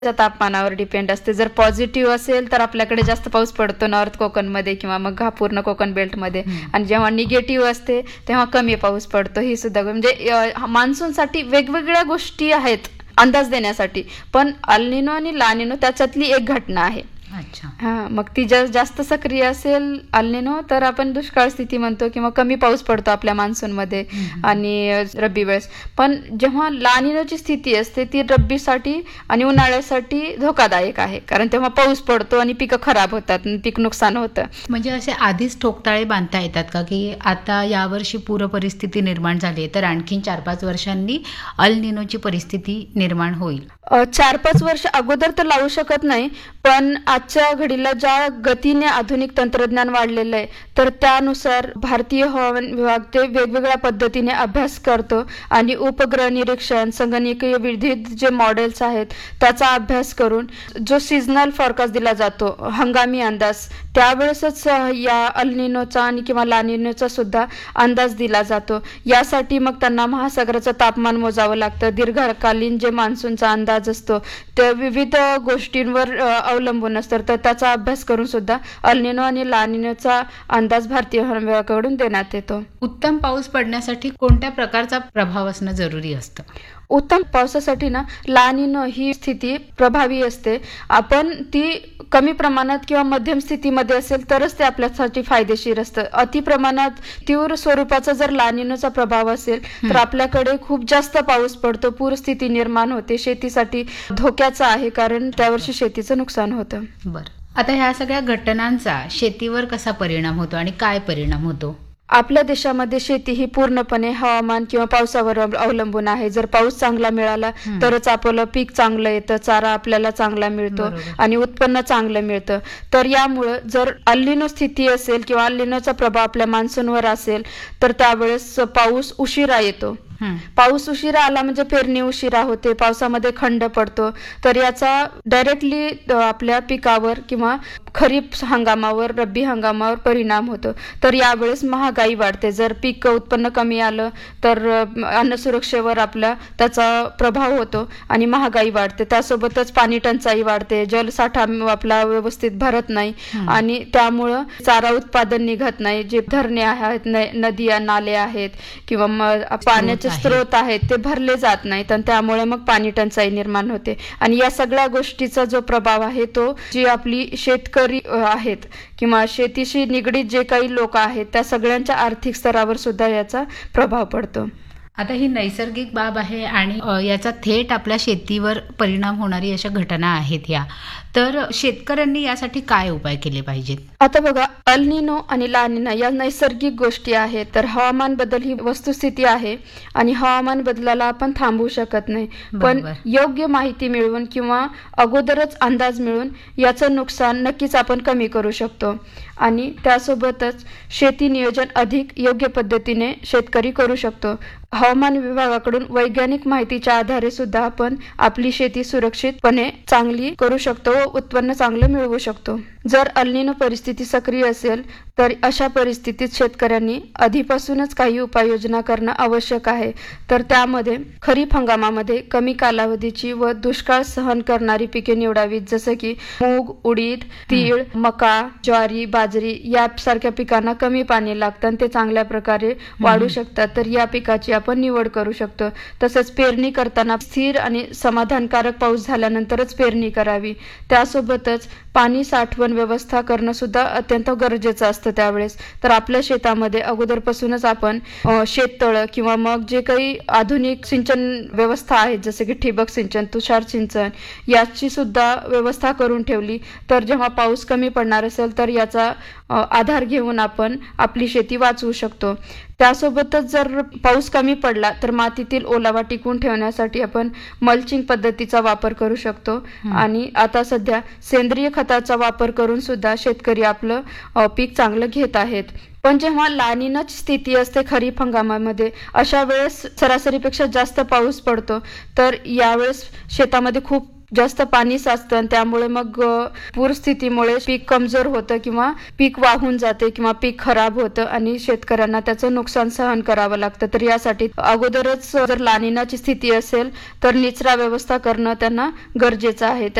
तापमानावर डिपेंड असते. जर पॉझिटिव्ह असेल तर आपल्याकडे जास्त पाऊस पडतो नॉर्थ कोकणमध्ये किंवा मग हा पूर्ण कोकण बेल्टमध्ये, आणि जेव्हा निगेटिव्ह असते तेव्हा कमी पाऊस पडतो. ही सुद्धा म्हणजे मान्सूनसाठी वेगवेगळ्या गोष्टी आहेत अंदाज देण्यासाठी, पण अल निनो आणि ला निनो त्याच्यातली एक घटना आहे. अच्छा. हा, मग ती जास्त सक्रिय असेल अल निनो तर आपण दुष्काळ स्थिती म्हणतो किंवा कमी पाऊस पडतो आपल्या मान्सूनमध्ये आणि रब्बी वेळेस. पण जेव्हा ला निनोची स्थिती असते ती रब्बीसाठी आणि उन्हाळ्यासाठी धोकादायक आहे, कारण तेव्हा पाऊस पडतो आणि पिकं खराब होतात, पीक नुकसान होतं. म्हणजे असे आधीच ठोकताळे बांधता येतात का की आता यावर्षी पूर परिस्थिती निर्माण झाली तर आणखीन 4-5 वर्षांनी अल निनोची परिस्थिती निर्माण होईल? 4-5 वर्ष अगोदर तर लावू शकत नाही, पण आजच्या घडीला ज्या गतीने आधुनिक तंत्रज्ञान वाढलेलं आहे तर त्यानुसार भारतीय हवामान विभाग ते वेगवेगळ्या पद्धतीने अभ्यास करतो आणि उपग्रह निरीक्षण, संगणकीय विविध जे मॉडेल्स आहेत त्याचा अभ्यास करून जो सीझनल फॉरकास्ट दिला जातो, हंगामी अंदाज, त्यावेळेसच या अल निनोचा आणि किंवा ला निनोचा सुद्धा अंदाज दिला जातो. यासाठी मग त्यांना महासागराचं तापमान मोजावं लागतं. दीर्घकालीन जे मान्सूनचा अंदाज असतो ते विविध गोष्टींवर अवलंबून असतं, तर त्याचा अभ्यास करून सुद्धा अल निनो आणि ला निनोचा अंदाज भारतीय हवामान विभागाकडून देण्यात येतो. उत्तम पाऊस पडण्यासाठी कोणत्या प्रकारचा प्रभाव असणं जरुरी असतं? उत्तम पावसासाठी ना ला निनो ही स्थिती प्रभावी असते. आपण ती कमी प्रमाणात किंवा मध्यम स्थितीमध्ये असेल तरच ते आपल्यासाठी फायदेशीर असतं. अति प्रमाणात तीव्र स्वरूपाचा जर ला निनोचा प्रभाव असेल तर आपल्याकडे खूप जास्त पाऊस पडतो, पूरस्थिती निर्माण होते, शेतीसाठी धोक्याचं आहे, कारण त्यावर्षी शेतीचं नुकसान होतं. बरं, आता ह्या सगळ्या घटनांचा शेतीवर कसा परिणाम होतो आणि काय परिणाम होतो? आपल्या देशामध्ये शेती ही पूर्णपणे हवामान किंवा पावसावर अवलंबून आहे. जर पाऊस चांगला मिळाला तरच आपलं पीक चांगलं येतं, चारा आपल्याला चांगला मिळतो आणि उत्पन्न चांगलं मिळतं. तर यामुळं जर अल निनो स्थिती असेल किंवा अल निनोचा प्रभाव आपल्या मान्सूनवर असेल तर त्यावेळेस पाऊस उशिरा येतो. पाऊस उशिरा आला म्हणजे पेरणी उशिरा होते, पावसामध्ये खंड पडतो, तर याचा डायरेक्टली आपल्या पिकावर किंवा खरीप हंगामावर, रब्बी हंगामावर परिणाम होतो. तर यावेळेस महागाई वाढते. जर पीक उत्पन्न कमी आलं तर अन्न सुरक्षेवर आपला त्याचा प्रभाव होतो आणि महागाई वाढते. त्यासोबतच पाणी टंचाई वाढते, जलसाठा आपला व्यवस्थित भरत नाही आणि त्यामुळं चारा उत्पादन निघत नाही. जे धरणे आहेत, नदी नाले आहेत किंवा पाण्याचे स्रोत आहेत ते भरले जात नाहीत आणि त्यामुळे मग पाणी टंचाई निर्माण होते. आणि या सगळ्या गोष्टीचा जो प्रभाव आहे तो जी आपली शेतकरी आहेत किंवा शेतीशी निगडीत जे काही लोक आहेत त्या सगळ्यांच्या आर्थिक स्तरावर सुद्धा याचा प्रभाव पडतो. आता ही नैसर्गिक बाब आहे आणि याचा थेट आपल्या शेतीवर परिणाम होणारी अशा घटना आहेत या. तर शेतकऱ्यांनी यासाठी काय उपाय केले पाहिजेत? आता बघा, अल निनो आणि ला निनो या नैसर्गिक गोष्टी आहेत, तर हवामान बदल ही वस्तुस्थिती आहे आणि हवामान बदलाला आपण थांबवू शकत नाही. पण योग्य माहिती मिळवून किंवा अगोदरच अंदाज मिळून याचं नुकसान नक्कीच आपण कमी करू शकतो. आणि त्यासोबतच शेती नियोजन अधिक योग्य पद्धतीने शेतकरी करू शकतो. हवामान विभागाकडून वैज्ञानिक माहितीच्या आधारे सुद्धा आपण आपली शेती सुरक्षितपणे चांगली करू शकतो व उत्पन्न चांगलं मिळवू शकतो. जर अल निनो परिस्थिती सक्रिय असेल तर अशा परिस्थितीत शेतकऱ्यांनी आधीपासूनच काही उपाययोजना करणं आवश्यक आहे. तर त्यामध्ये खरीप हंगामामध्ये कमी कालावधीची व दुष्काळ सहन करणारी पिके निवडावीत, जसं की मूग, उडीद, तीळ, मका, ज्वारी, बाजरी यासारख्या पिकांना कमी पाणी लागतं आणि ते चांगल्या प्रकारे वाढू शकतात. तर या पिकाची आपण निवड करू शकतो. तसंच पेरणी करताना स्थिर आणि समाधानकारक पाऊस झाल्यानंतरच पेरणी करावी. त्यासोबतच पाणी साठवण व्यवस्था करणं सुद्धा अत्यंत गरजेचं असतं त्यावेळेस. तर आपल्या शेतामध्ये अगोदरपासूनच आपण शेततळं किंवा मग जे काही आधुनिक सिंचन व्यवस्था आहेत जसे की ठिबक सिंचन, तुषार सिंचन याची सुद्धा व्यवस्था करून ठेवली तर जेव्हा पाऊस कमी पडणार असेल तर याचा आधार घेऊन आपण आपली शेती वाचवू शकतो. त्यासोबतच जर पाऊस कमी पडला तर मातीतील ओलावा टिकवून ठेवण्यासाठी आपण मल्चिंग पद्धतीचा वापर करू शकतो. आणि आता सध्या सेंद्रिय खताचा वापर करून सुद्धा शेतकरी आपलं पीक चांगलं घेत आहेत. पण जेव्हा ला निनोची स्थिती असते खरीप हंगामामध्ये, अशा वेळेस सरासरीपेक्षा जास्त पाऊस पडतो, तर यावेळेस शेतामध्ये खूप जास्त पाणी साचतं आणि त्यामुळे मग पूर स्थितीमुळे पीक कमजोर होतं किंवा पीक वाहून जाते किंवा पीक खराब होतं आणि शेतकऱ्यांना त्याचं नुकसान सहन करावं लागतं. तर यासाठी अगोदरच जर लानिनाची स्थिती असेल तर निचरा व्यवस्था करणं त्यांना गरजेचं आहे.